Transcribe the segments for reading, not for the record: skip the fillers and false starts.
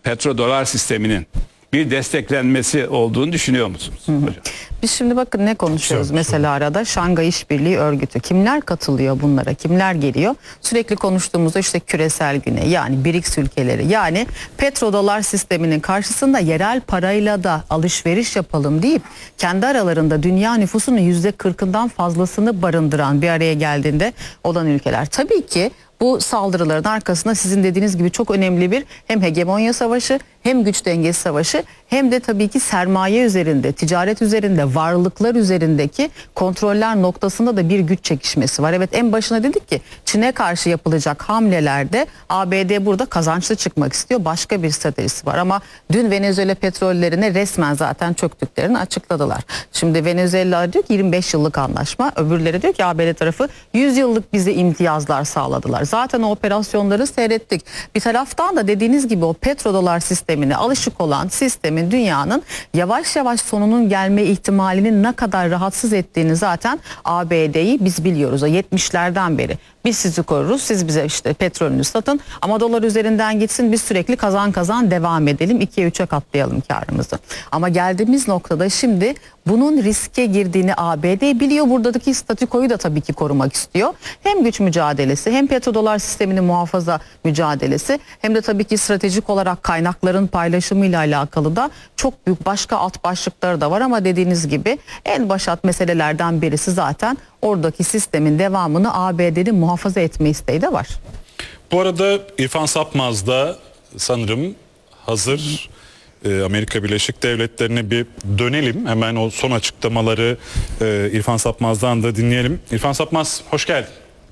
petrodolar sisteminin bir desteklenmesi olduğunu düşünüyor musunuz hocam? Biz şimdi bakın ne konuşuyoruz mesela arada Şangay İşbirliği Örgütü. Kimler katılıyor bunlara? Kimler geliyor? Sürekli konuştuğumuzda işte küresel güney yani BRICS ülkeleri yani petrodolar sisteminin karşısında yerel parayla da alışveriş yapalım deyip kendi aralarında dünya nüfusunun %40'ından fazlasını barındıran bir araya geldiğinde olan ülkeler. Tabii ki bu saldırıların arkasında sizin dediğiniz gibi çok önemli bir hem hegemonya savaşı hem güç dengesi savaşı hem de tabii ki sermaye üzerinde, ticaret üzerinde, varlıklar üzerindeki kontroller noktasında da bir güç çekişmesi var. Evet, en başına dedik ki Çin'e karşı yapılacak hamlelerde ABD burada kazançlı çıkmak istiyor. Başka bir stratejisi var ama dün Venezuela petrollerine resmen zaten çöktüklerini açıkladılar. Şimdi Venezuela diyor ki 25 yıllık anlaşma, öbürleri diyor ki ABD tarafı 100 yıllık bize imtiyazlar sağladılar. Zaten o operasyonları seyrettik. Bir taraftan da dediğiniz gibi o petrodolar sistemine alışık olan sistemin dünyanın yavaş yavaş sonunun gelme ihtimalinin ne kadar rahatsız ettiğini zaten ABD'yi biz biliyoruz. O 70'lerden beri biz sizi koruruz, siz bize işte petrolünü satın ama dolar üzerinden gitsin, biz sürekli kazan kazan devam edelim, 2'ye 3'e katlayalım karımızı. Ama geldiğimiz noktada şimdi bunun riske girdiğini ABD biliyor. Buradaki statükoyu da tabii ki korumak istiyor. Hem güç mücadelesi hem petrodolar sisteminin muhafaza mücadelesi hem de tabii ki stratejik olarak kaynakların paylaşımıyla alakalı da çok büyük başka alt başlıkları da var ama dediğiniz gibi en başat meselelerden birisi zaten oradaki sistemin devamını ABD'nin muhafaza etme isteği de var. Bu arada İrfan Sapmaz da sanırım hazır. Amerika Birleşik Devletleri'ne bir dönelim. Hemen o son açıklamaları İrfan Sapmaz'dan da dinleyelim. İrfan Sapmaz, hoş geldin.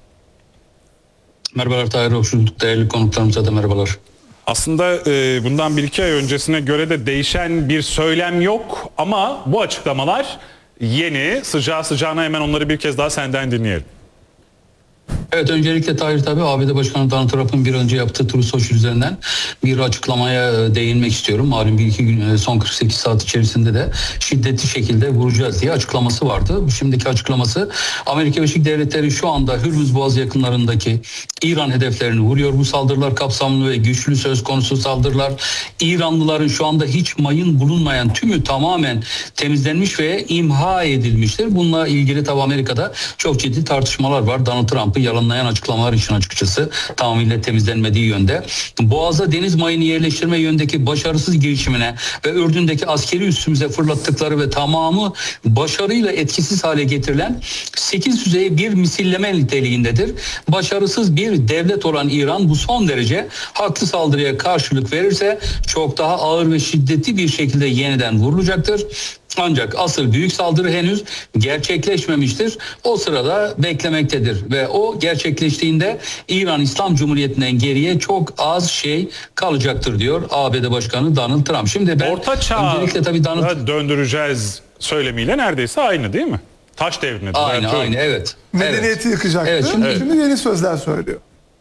Merhabalar Tahir, hoş bulduk. Değerli konuklarımıza da merhabalar. Aslında bundan 1-2 ay öncesine göre de değişen bir söylem yok ama bu açıklamalar yeni, sıcağı sıcağına hemen onları bir kez daha senden dinleyelim. Evet, öncelikle Tahir tabii ABD Başkanı Donald Trump'ın bir önce yaptığı Truth Social üzerinden bir açıklamaya değinmek istiyorum. Malum bir iki gün son 48 saat içerisinde de şiddetli şekilde vuracağız diye açıklaması vardı. Şimdiki açıklaması Amerika Birleşik Devletleri şu anda Hürmüz Boğazı yakınlarındaki İran hedeflerini vuruyor. Bu saldırılar kapsamlı ve güçlü söz konusu saldırılar. İranlıların şu anda hiç mayın bulunmayan tümü tamamen temizlenmiş ve imha edilmiştir. Bununla ilgili tabii Amerika'da çok ciddi tartışmalar var. Donald Trump'ı yalanlayan açıklamalar için açıkçası tamamıyla temizlenmediği yönde. Boğaz'a deniz mayını yerleştirme yöndeki başarısız girişimine ve Ürdün'deki askeri üssümüze fırlattıkları ve tamamı başarıyla etkisiz hale getirilen 8 düzey bir misilleme niteliğindedir. Başarısız bir devlet olan İran bu son derece haklı saldırıya karşılık verirse çok daha ağır ve şiddetli bir şekilde yeniden vurulacaktır. Ancak asıl büyük saldırı henüz gerçekleşmemiştir. O sırada beklemektedir ve o gerçekleştiğinde İran İslam Cumhuriyeti'nden geriye çok az şey kalacaktır diyor ABD Başkanı Donald Trump. Şimdi ben Orta Çağ'a döndüreceğiz söylemiyle neredeyse aynı değil mi? Taş devrine. Aynı evet. Medeniyeti yıkacaktı. Evet, şimdi yeni sözler söylüyor.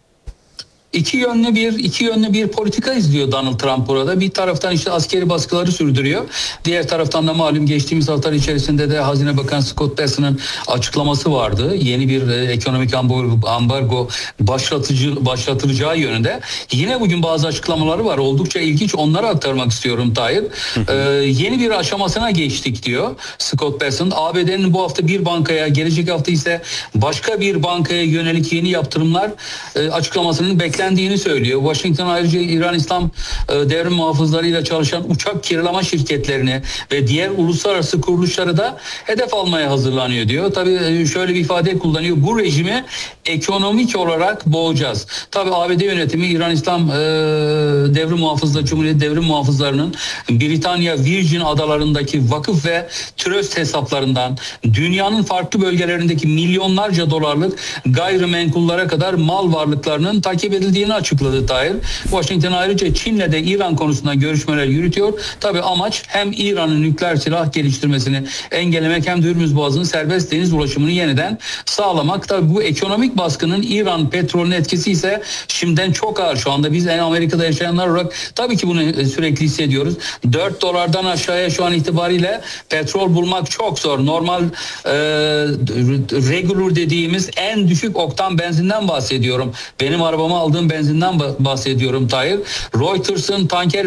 İki yönlü bir politika izliyor Donald Trump burada. Bir taraftan işte askeri baskıları sürdürüyor. Diğer taraftan da malum geçtiğimiz haftalar içerisinde de Hazine Bakanı Scott Bessent'ın açıklaması vardı. Yeni bir ekonomik ambargo başlatılacağı yönünde. Yine bugün bazı açıklamaları var. Oldukça ilginç. Onları aktarmak istiyorum Tahir. Yeni bir aşamasına geçtik diyor Scott Bessent. ABD'nin bu hafta bir bankaya, gelecek hafta ise başka bir bankaya yönelik yeni yaptırımlar açıklamasının beklendiğini söylüyor. Washington ayrıca İran İslam devrim muhafızlarıyla çalışan uçak kiralama şirketlerini ve diğer uluslararası kuruluşları da hedef almaya hazırlanıyor diyor. Tabii şöyle bir ifade kullanıyor. Bu rejimi ekonomik olarak boğacağız. Tabii ABD yönetimi İran İslam devrim muhafızları, Cumhuriyet devrim muhafızlarının Britanya Virgin adalarındaki vakıf ve trust hesaplarından dünyanın farklı bölgelerindeki milyonlarca dolarlık gayrimenkullara kadar mal varlıklarının takip edildiğini açıkladı Tahir. Washington ayrıca Çin'le de İran konusunda görüşmeler yürütüyor. Tabii amaç hem İran'ın nükleer silah geliştirmesini engellemek hem de Hürmüz Boğazı'nın serbest deniz ulaşımını yeniden sağlamak. Tabii bu ekonomik baskının İran petrolünün etkisi ise şimdiden çok ağır. Şu anda biz Amerika'da yaşayanlar olarak tabii ki bunu sürekli hissediyoruz. 4 dolardan aşağıya şu an itibariyle petrol bulmak çok zor. Normal regular dediğimiz en düşük oktan benzinden bahsediyorum. Benim arabama aldığım benzinden bahsediyorum Tahir. Reuters'ın tanker